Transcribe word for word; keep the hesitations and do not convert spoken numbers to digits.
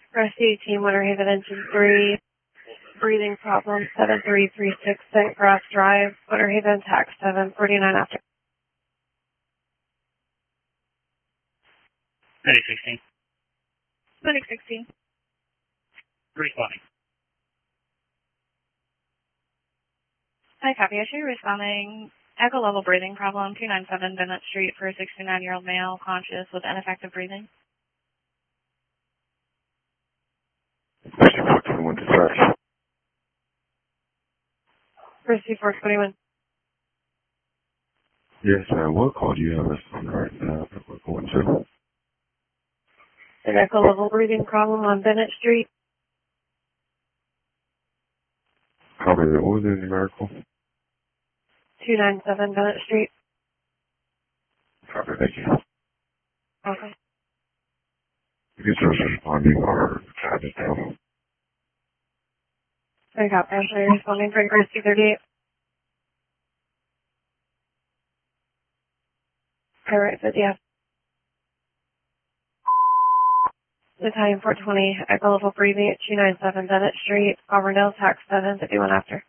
Rescue Team Winter Haven Engine three, breathing problem, seven three three six St. Grass Drive, Winter Haven, tax seven forty-nine after. Medic sixteen. Medic sixteen. Responding. Hi, copy. I show you responding. Echo level breathing problem, two ninety-seven Bennett Street for a sixty-nine-year-old male, conscious with ineffective breathing. Rescue four twenty-one dispatch. Rescue four twenty-one. Yes, ma'am. What call do you have us on right now that we're going to? An echo level breathing problem on Bennett Street. How many? What was the numerical? two ninety-seven Bennett Street. Copy, thank you. Okay. You can just responding or chat it down. Hi, copy. I show you responding for Rescue thirty-eight. All right, but yeah. Battalion four twenty, echo level breathing at two ninety-seven Bennett Street, Auburndale, tax seven fifty-one after.